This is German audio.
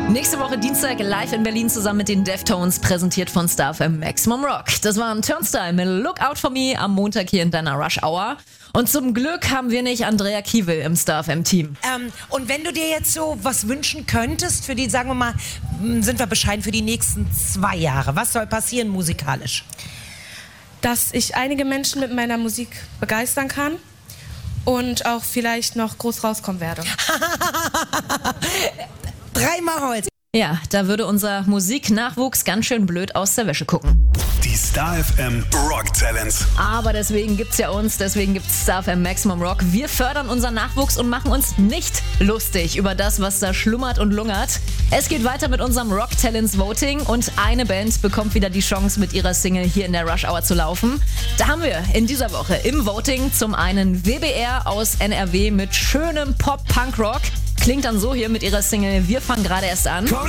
Nächste Woche Dienstag live in Berlin zusammen mit den Deftones, präsentiert von Star FM Maximum Rock. Das war ein Turnstile mit Look Out For Me am Montag hier in deiner Rush Hour. Und zum Glück haben wir nicht Andrea Kiewel im Star FM Team. Und wenn du dir jetzt so was wünschen könntest für die, sagen wir mal, sind wir bescheiden, für die nächsten 2 Jahre, was soll passieren musikalisch? Dass ich einige Menschen mit meiner Musik begeistern kann und auch vielleicht noch groß rauskommen werde. 3-mal Holz. Ja, da würde unser Musiknachwuchs ganz schön blöd aus der Wäsche gucken. Die Star FM Rock Talents. Aber deswegen gibt's ja uns, deswegen gibt's Star FM Maximum Rock. Wir fördern unseren Nachwuchs und machen uns nicht lustig über das, was da schlummert und lungert. Es geht weiter mit unserem Rock Talents Voting und eine Band bekommt wieder die Chance, mit ihrer Single hier in der Rush Hour zu laufen. Da haben wir in dieser Woche im Voting zum einen WBR aus NRW mit schönem Pop-Punk-Rock. Klingt dann so hier mit ihrer Single Wir fangen gerade erst an.